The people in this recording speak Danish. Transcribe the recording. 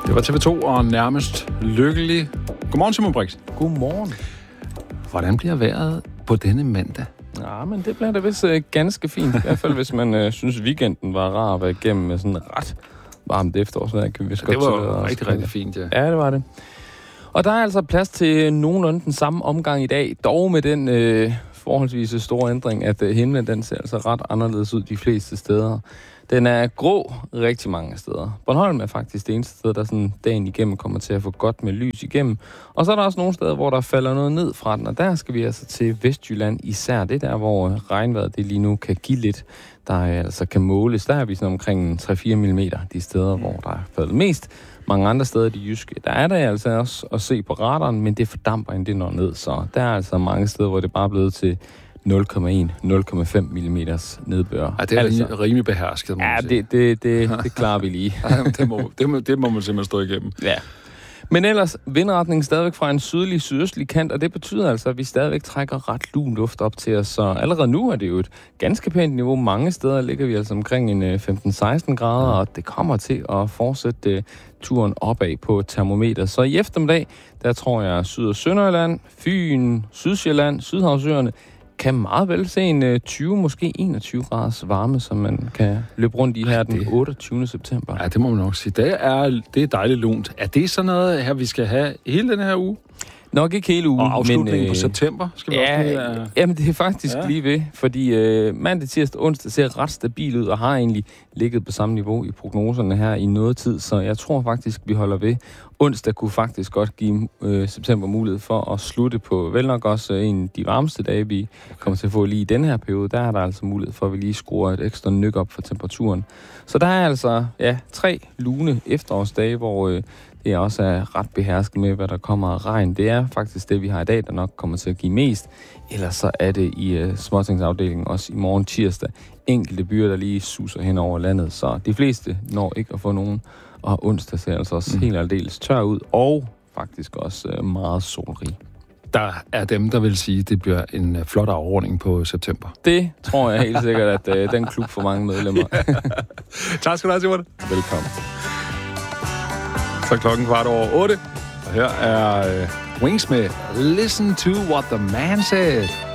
Det var TV2 og nærmest lykkelig. Godmorgen, Simon Brix. Godmorgen. Hvordan bliver vejret på denne mandag? Ja, men det bliver da vist ganske fint. I hvert fald, hvis man synes, weekenden var rar at være igennem med sådan ret varmt efterårsvejr. Kan vi vist godt det var rigtig fint, ja. Ja, det var det. Og der er altså plads til nogenlunde den samme omgang i dag, dog med den forholdsvis store ændring, at himlen den ser altså ret anderledes ud de fleste steder. Den er grå rigtig mange steder. Bornholm er faktisk det eneste sted, der sådan dagen igennem kommer til at få godt med lys igennem. Og så er der også nogle steder, hvor der falder noget ned fra den, og der skal vi altså til Vestjylland især. Det der, hvor regnvejret det lige nu kan give lidt, der altså kan måles. Der er vi sådan omkring 3-4 mm de steder, hvor der er faldet mest. Mange andre steder i de jyske, der er der altså også at se på radaren, men det fordamper inden det når ned. Så der er altså mange steder, hvor det bare er blevet til 0,1-0,5 mm nedbør. Ja, det er altså rimelig behersket, må man sige. Det klarer vi lige. det må man simpelthen stå igennem. Ja. Men ellers vindretningen stadigvæk fra en sydøstlig kant, og det betyder altså, at vi stadigvæk trækker ret lun luft op til os. Så allerede nu er det jo et ganske pænt niveau. Mange steder ligger vi altså omkring en 15-16 grader, og det kommer til at fortsætte turen opad på termometer. Så i eftermiddag, der tror jeg Syd- og Sønderjylland, Fyn, Sydsjælland, Sydhavsøerne, kan meget vel se en 20, måske 21 graders varme, som man kan løbe rundt i her den 28. september. Ja, det må man nok sige. Det er dejligt lunt. Er det sådan noget her, vi skal have hele den her uge? Nok ikke hele ugen. Og afslutningen på september skal vi også have. Jamen, det er faktisk lige ved, fordi mandag, tirsdag, onsdag ser ret stabil ud, og har egentlig ligget på samme niveau i prognoserne her i noget tid, så jeg tror faktisk, vi holder ved. Onsdag kunne faktisk godt give september mulighed for at slutte på vel nok også en af de varmeste dage, vi kommer til at få lige i den her periode. Der er der altså mulighed for, at vi lige skruer et ekstra nyk op for temperaturen. Så der er altså 3 lune efterårsdage, hvor det også er ret behersket med, hvad der kommer af regn. Det er faktisk det, vi har i dag, der nok kommer til at give mest. Ellers så er det i småtingsafdelingen også i morgen tirsdag enkelte byer, der lige suser hen over landet. Så de fleste når ikke at få nogen. Og onsdag ser altså også helt aldeles tør ud, og faktisk også meget solrig. Der er dem, der vil sige, at det bliver en flot afrunding på september. Det tror jeg helt sikkert, at den klub får mange medlemmer. Tak skal du have, Simon. Velkommen. Så klokken 7:15, og her er Wings med Listen to What the Man Said.